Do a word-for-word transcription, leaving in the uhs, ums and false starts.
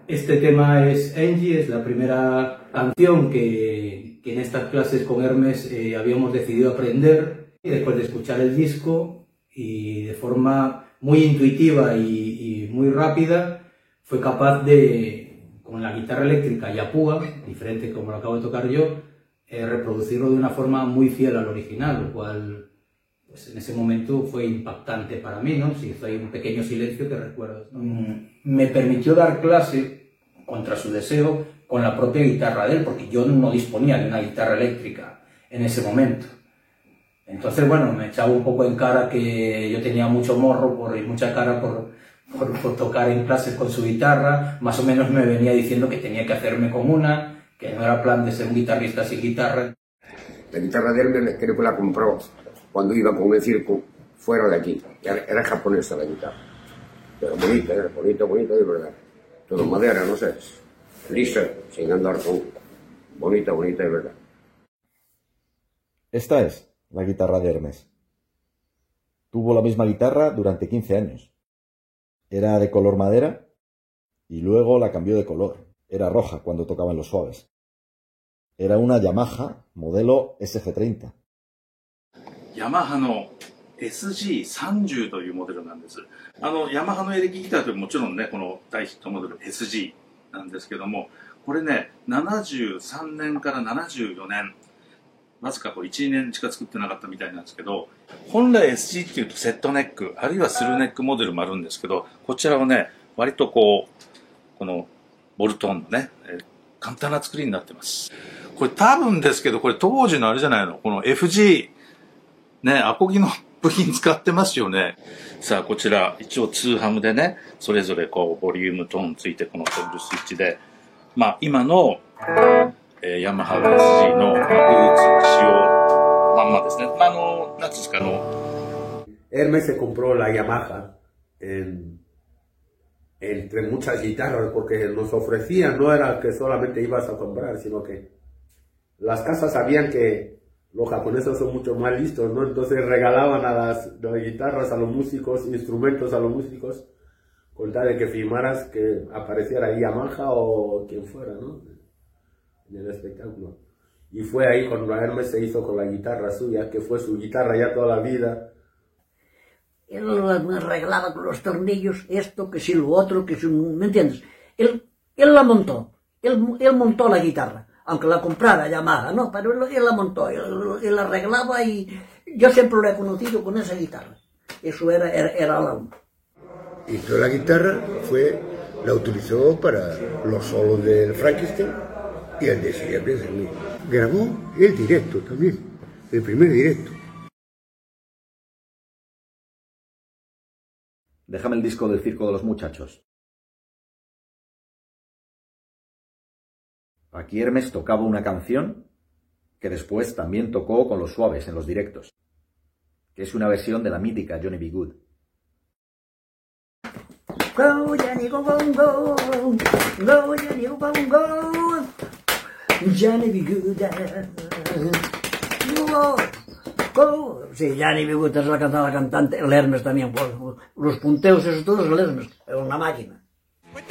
Este tema es Angie, es la primera canción que, que en estas clases con Hermes eh, habíamos decidido aprender. Y después de escuchar el disco y de forma muy intuitiva y, y muy rápida, fue capaz de, con la guitarra eléctrica y a púa, diferente como lo acabo de tocar yo, eh, reproducirlo de una forma muy fiel al original, lo cual pues, en ese momento fue impactante para mí, ¿no? Si hay un pequeño silencio que recuerdo, ¿no? Me permitió dar clase, contra su deseo, con la propia guitarra de él, porque yo no disponía de una guitarra eléctrica en ese momento. Entonces, bueno, me echaba un poco en cara que yo tenía mucho morro por, y mucha cara por, por, por tocar en clases con su guitarra. Más o menos me venía diciendo que tenía que hacerme con una, que no era plan de ser un guitarrista sin guitarra. La guitarra de Hermes creo que la compró cuando iba con el circo fuera de aquí. Era japonesa la guitarra. Pero bonita, era bonita, bonita de verdad. Todo madera, no sé, lisa, sin andar con... Bonita, bonita de verdad. Esta es la guitarra de Hermes. Tuvo la misma guitarra durante quince años. Era de color madera y luego la cambió de color. Era roja cuando tocaba en los suaves. Era una Yamaha modelo S G treinta. Yamaha の エスジーさんじゅう というモデルなんです。あのヤマハのエレキギターというもちろんね、この大ヒットモデル エスジー なんですけども、これね、ななじゅうさんねんからななじゅうよねん、わずかこういち、にねんしか作ってなかったみたいなんですけど、本来 エスジー っていうとセットネック、あるいはスルーネックモデルもあるんですけど、こちらはね、割とこう、このボルトンのね、簡単な作りになってます。これ多分ですけど、これ当時のあれじゃないの、この エフジー、ね、アコギの部品使ってますよね。さあ、こちら、一応ツーハムでね、それぞれこう、ボリュームトーンついて、このトグルスイッチで、まあ、今の、えー、ヤマハ エスジー の、まあ、ルーツ、仕様、まんまですね。まあ、あの、なんですか、あの。 Hermes se compró la Yamaha en, entre muchas guitarras, porque nos ofrecían, no era que solamente ibas a comprar, sino que las casas sabían que los japoneses son mucho más listos, ¿no? Entonces regalaban a las, las guitarras a los músicos, instrumentos a los músicos, con tal de que firmaras que apareciera ahí Yamaha o quien fuera, ¿no? En el espectáculo. Y fue ahí cuando Hermes se hizo con la guitarra suya, que fue su guitarra ya toda la vida. Él me arreglaba con los tornillos esto, que si lo otro, que si... ¿Me entiendes? Él, él la montó, él, él montó la guitarra. Aunque la comprara Yamaha, ¿no? Pero él, él la montó, él, él la arreglaba y yo siempre lo he conocido con esa guitarra. Eso era, era, era la una. Y toda la guitarra fue, la utilizó para los solos del Frankenstein y el de Siempre. Grabó el directo también, el primer directo. Déjame el disco del Circo de los Muchachos. Aquí Hermes tocaba una canción que después también tocó con los Suaves en los directos, que es una versión de la mítica Johnny B. Good. Go, Johnny, go, go, go, go, Johnny, go, go, go, Johnny B. Good, go, go. Sí, Johnny B. Good es la cantaba la cantante, el Hermes también, pues, los punteos esos todos, el Hermes, era una máquina.